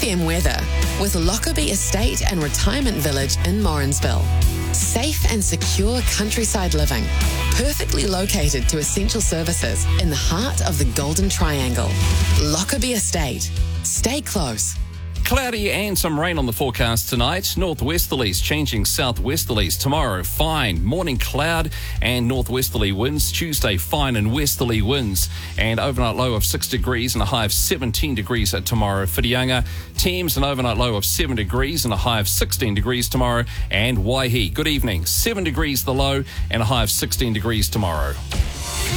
FM weather with Lockerbie Estate and Retirement Village in Morrinsville. Safe and secure countryside living, perfectly located to essential services in the heart of the Golden Triangle. Lockerbie Estate. Stay close. Cloudy and some rain on the forecast tonight. Northwesterlies changing southwesterlies. Tomorrow, fine. Morning cloud and northwesterly winds. Tuesday, fine and westerly winds. And overnight low of 6 degrees and a high of 17 degrees at tomorrow. Whitianga, Thames, an overnight low of 7 degrees and a high of 16 degrees tomorrow. And Waihi, good evening. 7 degrees the low and a high of 16 degrees tomorrow.